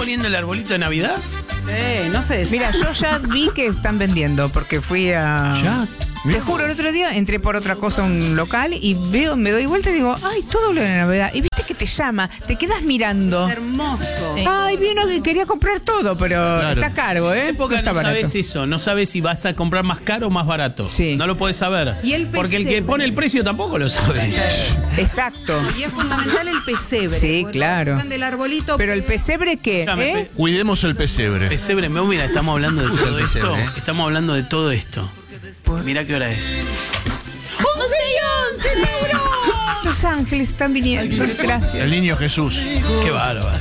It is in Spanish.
poniendo el arbolito de Navidad? No sé. Mira, yo ya vi que están vendiendo porque fui a... ¿Ya? Te juro, el otro día entré por otra cosa a un local y veo, me doy vuelta y digo, ay, todo lo de Navidad. Y viste que te llama, te quedas mirando. Hermoso. Sí. Ay, vi uno que quería comprar todo, pero está caro, ¿eh? En época está no barato. sabes eso, no sabes si vas a comprar más caro o más barato. Sí. No lo puedes saber. Y el Porque el que pesebre. pone el precio tampoco lo sabe. Exacto. Y es fundamental el pesebre. Sí, porque claro. hablan del arbolito. Pero el pesebre, ¿qué? Escúchame, ¿Eh? Cuidemos el pesebre. Pesebre, mira, estamos hablando de todo el esto. pesebre, ¿eh? Estamos hablando de todo esto. Mira qué hora es. Los ángeles están viniendo. Gracias. El niño Jesús. Qué bárbaro.